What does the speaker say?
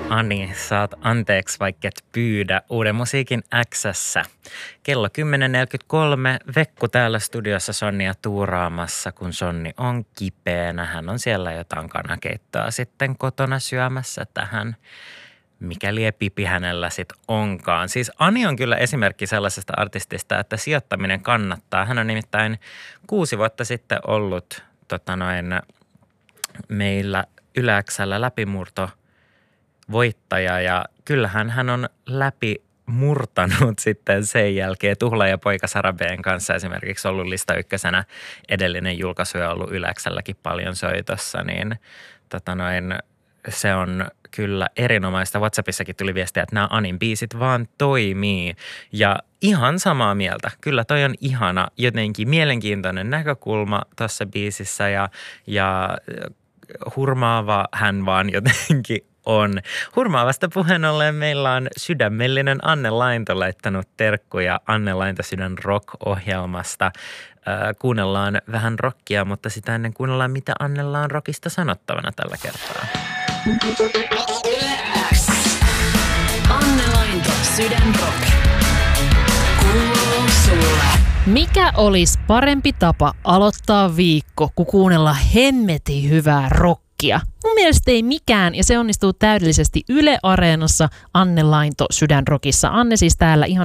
Ani, saat anteeksi vaikka et pyydä Uuden musiikin X:ssä. Kello 10.43, Vekku täällä studiossa Sonnia tuuraamassa, kun Sonni on kipeänä. Hän on siellä jotain kanakeittoa sitten kotona syömässä tähän, mikäli pipi hänellä sit onkaan. Siis Ani on kyllä esimerkki sellaisesta artistista, että sijoittaminen kannattaa. Hän on nimittäin 6 vuotta sitten ollut meillä Yle X:llä läpimurto voittaja ja kyllähän hän on läpi murtanut sitten sen jälkeen Tuhlaajapoika Sarabeen kanssa esimerkiksi ollut lista ykkösenä. Edellinen julkaisu on ollut Yle X:lläkin paljon soitossa, niin se on kyllä erinomaista. WhatsAppissakin tuli viestiä, että nämä Anin biisit vaan toimii ja ihan samaa mieltä. Kyllä toi on ihana, jotenkin mielenkiintoinen näkökulma tuossa biisissä ja hurmaava hän vaan jotenkin on. Hurmaavasta puheen ollen meillä on sydämellinen Anne Lainto laittanut terkkuja Anne Lainto Sydän Rock-ohjelmasta. Kuunnellaan vähän rockia, mutta sitä ennen kuunnellaan, mitä Annella on rockista sanottavana tällä kertaa. Anne Lainto Sydän Rock. Kuuluu sulle. Mikä olisi parempi tapa aloittaa viikko, kun kuunnella hemmetin hyvää rockia? Mun mielestä ei mikään, ja se onnistuu täydellisesti Yle Areenassa Anne Lainto Sydän Rockissa. Anne siis täällä ihan